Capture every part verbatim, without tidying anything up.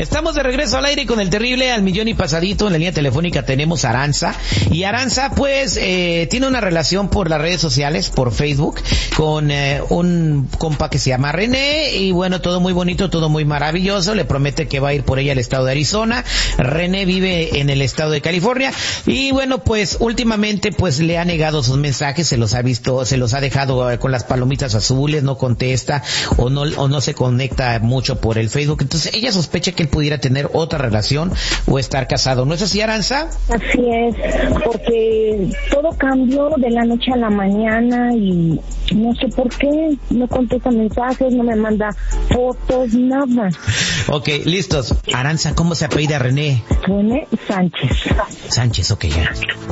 Estamos de regreso al aire con el terrible al millón y pasadito. En la línea telefónica tenemos a Aranza. Y Aranza, pues, eh, tiene una relación por las redes sociales, por Facebook, con eh, un compa que se llama René. Y bueno, todo muy bonito, todo muy maravilloso. Le promete que va a ir por ella al estado de Arizona. René vive en el estado de California. Y bueno, pues, últimamente, pues, le ha negado sus mensajes. Se los ha visto, se los ha dejado eh, con las palomitas azules, no contesta o no, o no se conecta mucho por el Facebook. Entonces, ella sospecha que él pudiera tener otra relación o estar casado. ¿No es así, Aranza? Así es, porque todo cambió de la noche a la mañana y no sé por qué, no contesta mensajes, no me manda fotos, nada. Ok, listos. Aranza, ¿cómo se apellida René? René Sánchez. Sánchez, ok, ya.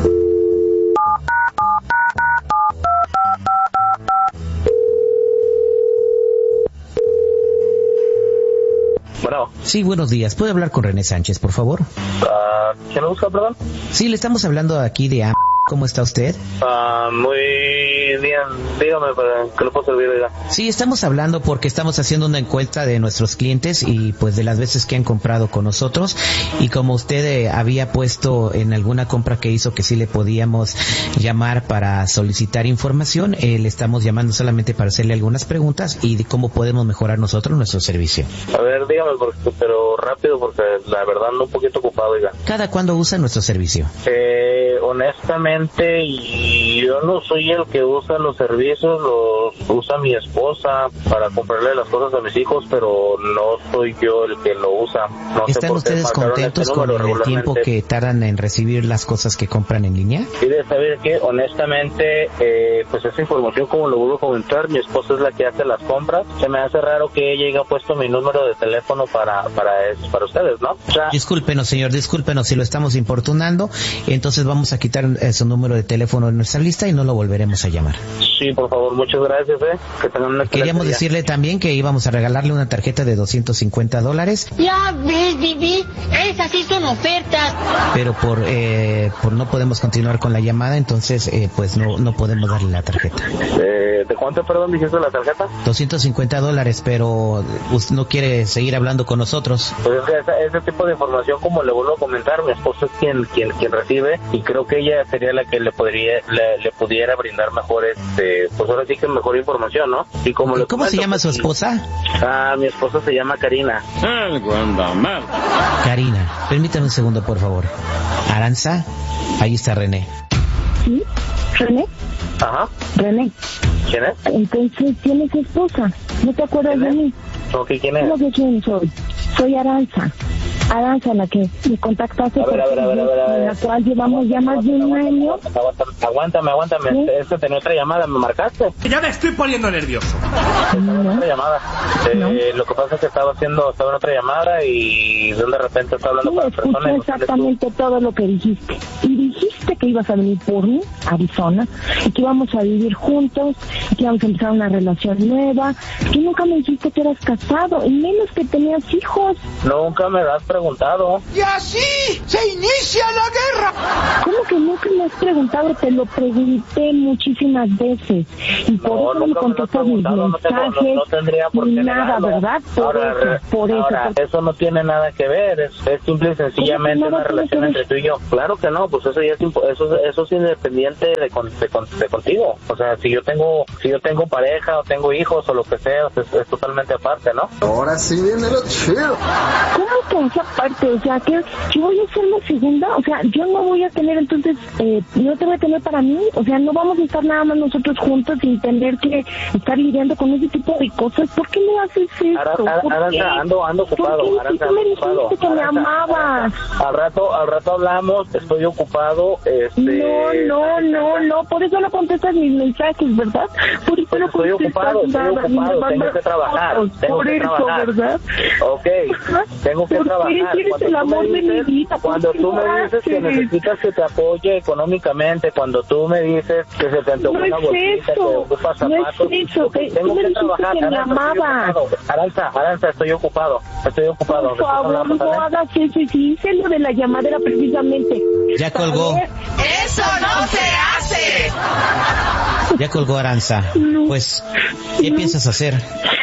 Bueno. Sí, buenos días. ¿Puedo hablar con René Sánchez, por favor? Uh, ¿Quién me busca, perdón? Sí, le estamos hablando aquí de A. ¿Cómo está usted? Uh, muy bien. Dígame, ¿para qué le puedo servir? Oiga? Sí, estamos hablando porque estamos haciendo una encuesta de nuestros clientes y pues de las veces que han comprado con nosotros, y como usted eh, había puesto en alguna compra que hizo que sí le podíamos llamar para solicitar información, eh, le estamos llamando solamente para hacerle algunas preguntas y de cómo podemos mejorar nosotros nuestro servicio. A ver, dígame, porque, pero rápido, porque la verdad ando un poquito ocupado, oiga. ¿Cada cuándo usa nuestro servicio? Eh, honestamente, yo no soy el que usa los servicios, los usa mi esposa para comprarle las cosas a mis hijos, pero no soy yo el que lo usa. No ¿Están sé ustedes contentos este con el tiempo que tardan en recibir las cosas que compran en línea? Quiere saber que, honestamente, eh, pues esa información, como lo vuelvo a comentar, mi esposa es la que hace las compras. Se me hace raro que ella haya puesto mi número de teléfono para para para ustedes, ¿no? O sea, discúlpenos, señor, discúlpenos si lo estamos importunando. Entonces vamos a quitar eh, su número de teléfono de nuestra lista y no lo volveremos a llamar. Sí, por favor, muchas gracias, eh. Que tengan una Queríamos día. decirle también que íbamos a regalarle una tarjeta de doscientos cincuenta dólares. Ya ves, Vivi, esas sí son ofertas. Pero por eh, por no podemos continuar con la llamada, entonces eh, pues no no podemos darle la tarjeta. Eh, ¿De cuánto, perdón, dijiste la tarjeta? doscientos cincuenta dólares, pero usted no quiere seguir hablando con nosotros. Pues es que ese, ese tipo de información, como le vuelvo a comentar, mi esposa es quien quien quien recibe, y creo que ella sería la que le podría le, le pudiera brindar mejor este pues ahora sí que mejor información, ¿no? Y como le ¿Cómo comento, se llama pues, su esposa? Ah, mi esposa se llama Karina. Algo anda mal. Karina, permítame un segundo, por favor. Aranza, ahí está René. ¿Sí? ¿René? Ajá. René. ¿Quién es? Entonces, ¿quién es esposa? ¿No te acuerdas de mí? Ok, ¿quién es? ¿Cómo que quién soy? Soy Aranza. Aranza, la que me contactaste, a ver, a ver, a ver, a ver, a ver. en la cual llevamos ya más de un año. Aguántame, aguántame. ¿Sí? Es que tenía otra llamada, ¿me marcaste? Ya me estoy poniendo nervioso. No. Otra llamada. Eh, No. Lo que pasa es que estaba haciendo, estaba en otra llamada y de repente estaba hablando Sí, con la escuché persona. y no exactamente todo lo que dijiste. Y dijiste que ibas a venir por mí, a Arizona, y que íbamos a vivir juntos, y que íbamos a empezar una relación nueva, que nunca me dijiste que eras casado, y menos que tenías hijos. Nunca me lo has preguntado. ¡Y así se inicia la guerra! ¿Cómo que nunca me has preguntado? Te lo pregunté muchísimas veces, y por No, eso no me nunca me lo has contestas mis preguntado, no tengo- mensajes, no- no tendría por ni qué nada, negarlo. ¿verdad? Por Ahora, eso, por eso. ahora, porque- eso no tiene nada que ver, es, es simple y sencillamente nada una tiene relación que ver? entre tú y yo. Claro que no, pues eso ya es impo- eso, eso es independiente de, con, de, con- de contigo. O sea, si yo tengo si yo tengo pareja o tengo hijos o lo que sea, es, es totalmente aparte, ¿no? Ahora sí viene lo chido. ¿Cómo que esa parte? O sea, que yo voy a ser la segunda, o sea, yo no voy a tener entonces, eh, no te voy a tener para mí, o sea, no vamos a estar nada más nosotros juntos sin tener que estar lidiando con ese tipo de cosas. ¿Por qué me haces esto? Ara- Ara- ¿Por Aranza, qué? ando, ando ocupado, ¿Por qué? Aranza, Tú me ando ocupado. dijiste que me Aranza, amabas. Aranza, Al rato, al rato hablamos, estoy ocupado, este... No, no, no, no, por eso no contestas mis mensajes, ¿verdad? Por eso Pues no estoy contestas ocupado, estoy nada, ni me ocupado, tengo mandas que trabajar, fotos, tengo por que eso, trabajar. ¿verdad? Ok, tengo que ¿Por qué? trabajar. Si eres Cuando el tú amor me de mi dices- vida, ¿por Cuando qué tú lo me dices que haces? necesitas que te apoye económicamente, cuando tú me dices que se te antoja No una es bolsita, que eso, ocupas no es zapatos, eso, ok, te- tengo tú me que dijiste trabajar. que me Aranza, estoy amabas. ocupado. Aranza, Aranza, estoy ocupado, estoy ocupado. Por favor, no hagas eso. Y si hice lo de la llamadera precisamente. Ya colgó. ¡Eso no se hace! Ya colgó Aranza. No. Pues, ¿qué No. piensas hacer? No,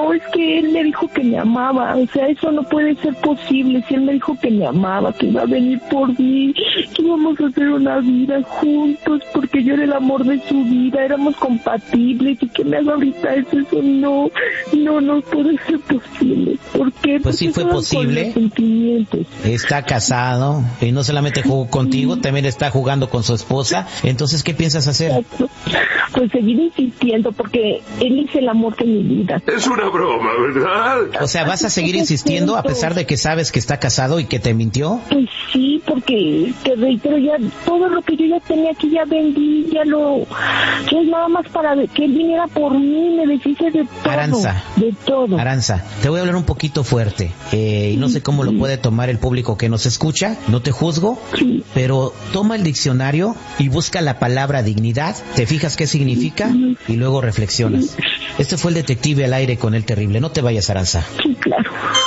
no, es que él me dijo que me amaba, o sea, eso no puede ser posible, si él me dijo que me amaba, que iba a venir por mí, que íbamos a hacer una vida juntos, porque yo era el amor de su vida, éramos compatibles, y que me haga ahorita eso, eso no, no, no puede ser posible. ¿Por qué? Pues sí fue posible. Está casado y no solamente jugó contigo, también está jugando con su esposa. Entonces, ¿qué piensas hacer? Exacto. Pues seguir insistiendo, porque él es el amor de mi vida. Es una broma, ¿verdad? O sea, ¿vas a seguir insistiendo a pesar de que sabes que está casado y que te mintió? Pues sí, porque te reitero, ya todo lo que yo ya tenía aquí ya vendí, ya lo... Ya es nada más para que él viniera por mí, me deshice de todo. Aranza, de todo. Aranza, te voy a hablar un poquito fuerte, eh, y no sé cómo lo puede tomar el público que nos escucha, no te juzgo, Sí. pero toma el diccionario y busca la palabra dignidad, te fijas qué significa y luego reflexionas. Este fue el detective al aire con El Terrible. No te vayas, Aranza. Sí, claro.